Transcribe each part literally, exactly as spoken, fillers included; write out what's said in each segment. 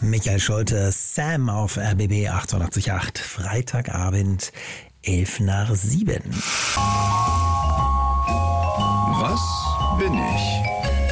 Michael Schulte, Sam auf R B B achtundachtzig Komma acht, Freitagabend, elf nach sieben. Was bin ich?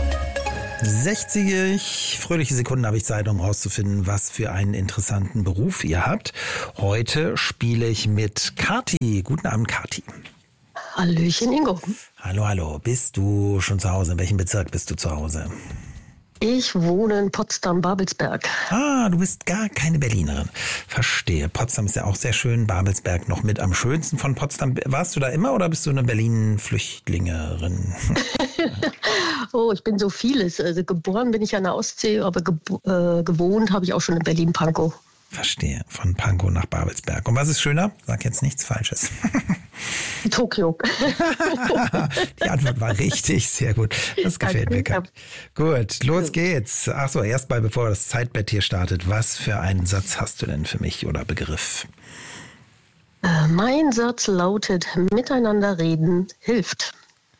sechzig fröhliche Sekunden habe ich Zeit, um rauszufinden, was für einen interessanten Beruf ihr habt. Heute spiele ich mit Kathi. Guten Abend, Kathi. Hallöchen, Ingo. Hallo, hallo. Bist du schon zu Hause? In welchem Bezirk bist du zu Hause? Ich wohne in Potsdam-Babelsberg. Ah, du bist gar keine Berlinerin. Verstehe. Potsdam ist ja auch sehr schön. Babelsberg noch mit am schönsten von Potsdam. Warst du da immer oder bist du eine Berlin-Flüchtlingerin? Oh, ich bin so vieles. Also geboren bin ich an der Ostsee, aber ge- äh, gewohnt habe ich auch schon in Berlin-Pankow. Verstehe. Von Pankow nach Babelsberg. Und was ist schöner? Sag jetzt nichts Falsches. Tokio. Die Antwort war richtig. Sehr gut. Das gefällt mir. Kat. Gut, los geht's. Achso, erst mal, bevor das Zeitbett hier startet. Was für einen Satz hast du denn für mich oder Begriff? Äh, mein Satz lautet, miteinander reden hilft.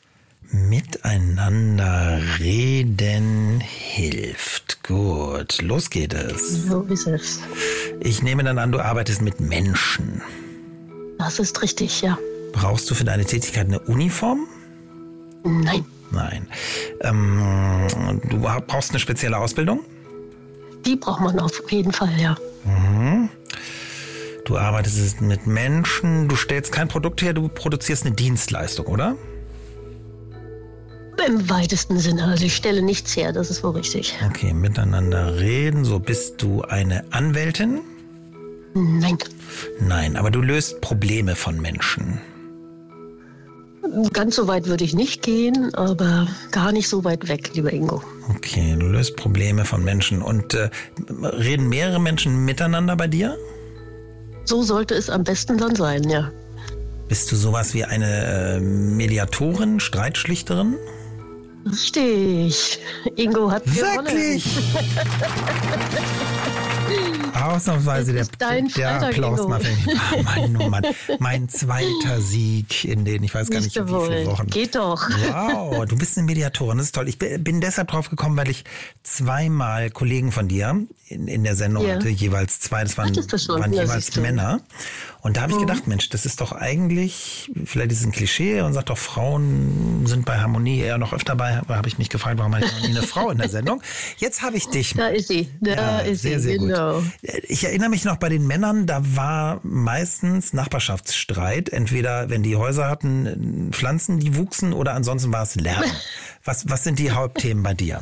Miteinander reden hilft. Gut, los geht es. So ist es. Ich nehme dann an, du arbeitest mit Menschen. Das ist richtig, ja. Brauchst du für deine Tätigkeit eine Uniform? Nein. Nein. Ähm, du brauchst eine spezielle Ausbildung? Die braucht man auf jeden Fall, ja. Mhm. Du arbeitest mit Menschen, du stellst kein Produkt her, du produzierst eine Dienstleistung, oder? Im weitesten Sinne. Also ich stelle nichts her, das ist wohl richtig. Okay, miteinander reden. So, bist du eine Anwältin? Nein. Nein, aber du löst Probleme von Menschen. Ganz so weit würde ich nicht gehen, aber gar nicht so weit weg, lieber Ingo. Okay, du löst Probleme von Menschen. Und äh, reden mehrere Menschen miteinander bei dir? So sollte es am besten dann sein, ja. Bist du sowas wie eine äh, Mediatorin, Streitschlichterin? Richtig. Ingo hat gewonnen. Wirklich? Ausnahmsweise der, dein der Freitag, Applaus Ingo. mal für mich. Ah, Mann, oh Mann. Mein zweiter Sieg in den, ich weiß gar nicht, wie viele Wochen. Geht doch. Wow, du bist eine Mediatorin, das ist toll. Ich bin deshalb drauf gekommen, weil ich zweimal Kollegen von dir in, in der Sendung Ja. hatte, jeweils zwei, das waren, Hattest du schon? waren Ja, jeweils siehst du. Männer. Und da habe ich Mhm. gedacht, Mensch, das ist doch eigentlich, vielleicht ist es ein Klischee und sagt doch, Frauen sind bei Harmonie eher noch öfter bei, da habe ich mich gefragt, warum habe ich noch nie eine Frau in der Sendung? Jetzt habe ich dich. Da ist sie. Da Ja, ist sehr, sie, sehr genau. gut. Ich erinnere mich noch bei den Männern, da war meistens Nachbarschaftsstreit. Entweder, wenn die Häuser hatten, Pflanzen, die wuchsen, oder ansonsten war es Lärm. Was, was sind die Hauptthemen bei dir?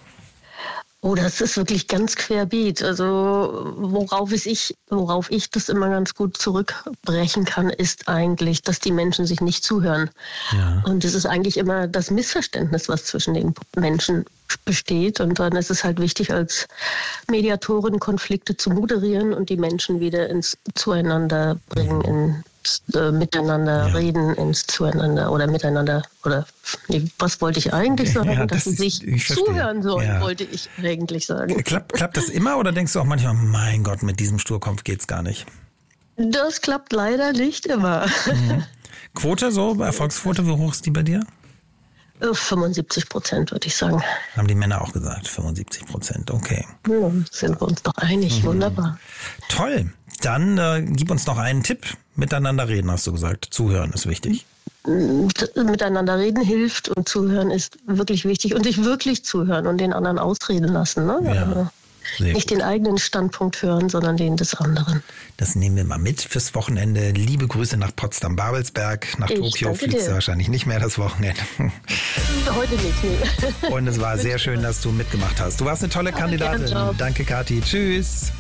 Oh, das ist wirklich ganz querbeet. Also worauf es ich, worauf ich das immer ganz gut zurückbrechen kann, ist eigentlich, dass die Menschen sich nicht zuhören. Ja. Und es ist eigentlich immer das Missverständnis, was zwischen den Menschen besteht. Und dann ist es halt wichtig, als Mediatorin Konflikte zu moderieren und die Menschen wieder ins Zueinander bringen, ins äh, Miteinander Ja. reden, ins Zueinander oder miteinander oder nee, was wollte ich eigentlich sagen? Ja, dass das sie ist- sich ich verstehe. zuhören sollen, Ja. wollte ich eigentlich sagen. Klappt, klappt das immer oder denkst du auch manchmal, mein Gott, mit diesem Sturkopf geht's gar nicht? Das klappt leider nicht immer. Quote so, Erfolgsquote, wie hoch ist die bei dir? Äh, fünfundsiebzig Prozent, würde ich sagen. Haben die Männer auch gesagt, fünfundsiebzig Prozent, okay. Ja, sind wir uns doch einig. Wunderbar. Toll, dann äh, gib uns noch einen Tipp. Miteinander reden, hast du gesagt. Zuhören ist wichtig. Miteinander reden hilft und zuhören ist wirklich wichtig. Und sich wirklich zuhören und den anderen ausreden lassen. Ne? Ja, Also sehr nicht gut. den eigenen Standpunkt hören, sondern den des anderen. Das nehmen wir mal mit fürs Wochenende. Liebe Grüße nach Potsdam-Babelsberg. Nach Ich Tokio danke fliegst du dir. wahrscheinlich nicht mehr das Wochenende. Heute nicht, nee. Und es war sehr schön, dass du mitgemacht hast. Du warst eine tolle Kandidatin. gern doch. Danke, Kathi. Tschüss.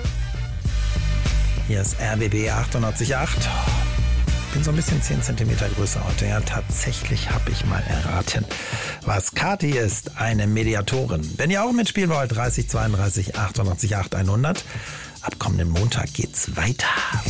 Hier ist R B B achtundachtzig Komma acht. Bin so ein bisschen zehn Zentimeter größer heute. Ja, tatsächlich habe ich mal erraten, was Kathi ist, eine Mediatorin. Wenn ihr auch mitspielen wollt, dreißig zweiunddreißig achtundachtzig acht hundert. Ab kommenden Montag geht's weiter.